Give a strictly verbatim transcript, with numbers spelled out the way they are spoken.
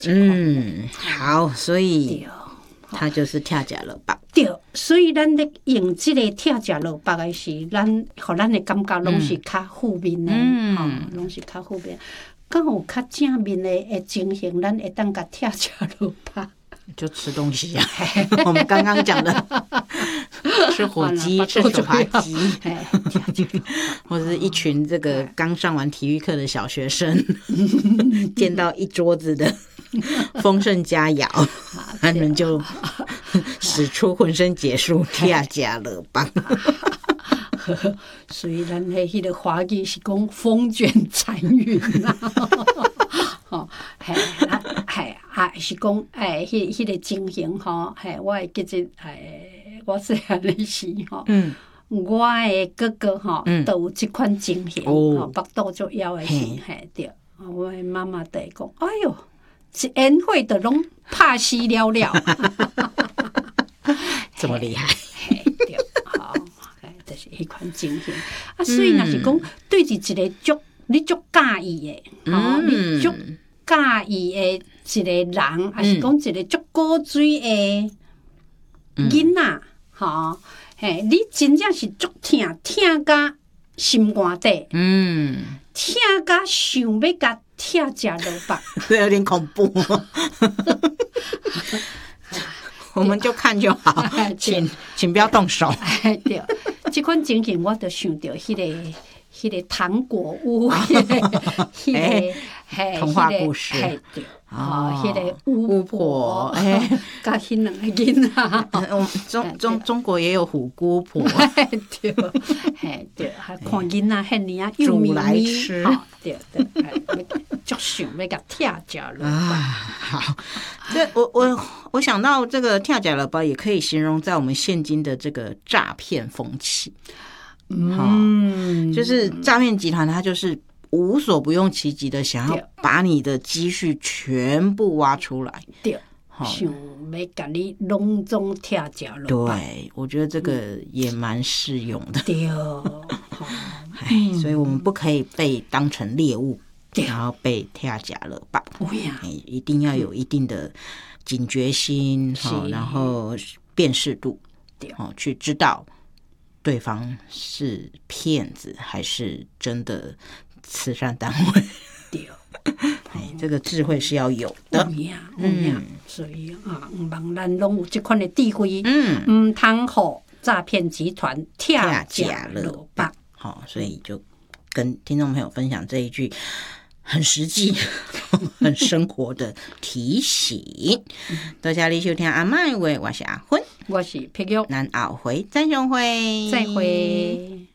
嗯，好，所以它就是跳假了吧？ 对，所以咱咧用即个跳假落巴的是，咱互咱的感觉拢是较负面的，吼、嗯，拢、哦、是较负面。刚有较正面的诶情形，咱会当甲跳假落巴。 就吃东西啊，我们刚刚讲的吃火鸡、吃手扒鸡，或者是一群这个刚上完体育课的小学生，见到一桌子的丰盛佳肴，他们就使出浑身解数跳假了吧。 所以咱迄迄个华语是讲风卷残云啦，吼，嘿，嘿，啊是讲诶，迄迄个情形吼，嘿，我会记得诶，我细汉的时吼，嗯，我的哥哥吼，都有即款情形，吼，腹肚足枵的时，嘿，对，我的妈妈就会讲，哎哟，一宴会就拢拍死了了， 这么厉害， 嘿，对，好。就是迄款情形啊，所以若是讲对住一个足你足介意的，吼、嗯，你足介意的一个人，还、嗯、是讲一個足古水的囡仔，吼、嗯，嘿，你真正是足疼，疼甲心肝底，嗯，疼甲想要甲疼食落腹， 这有点恐怖。我们就看就好，请请不要动手。 对，这款情形我就想到迄、那个、迄、那个糖果屋，迄、那个、迄、那个、 嘿，童话故事。 对，哦，迄、那个巫婆，哎，甲迄两个囡仔。 中中中国也有虎姑婆。 对，嘿对，还看囡仔遐尼啊，幼咪咪吃。对对，足想要甲跳脚了啊！ 好，这我我我想到这个跳脚了吧，也可以形容在我们现今的这个诈骗风气。嗯，就是诈骗集团，它就是无所不用其极的想要把你的积蓄全部挖出来。 对。想要甲你拢总跳脚了。 对，我觉得这个也蛮适用的。 对， 哎，所以我们不可以被当成猎物，然后被跳脚了吧？一定要有一定的警觉心，然后辨识度，去知道对方是骗子还是真的慈善单位。对。哎，这个智慧是要有的， 有呀，有呀，所以啊，唔茫咱拢有这款的智慧，嗯，唔通互诈骗集团跳假了吧？ 好，所以就跟听众朋友分享这一句很实际、很生活的提醒。多谢你收听阿麦话，我是阿芬， 我是碧玉， 咱后回再相会， 再会。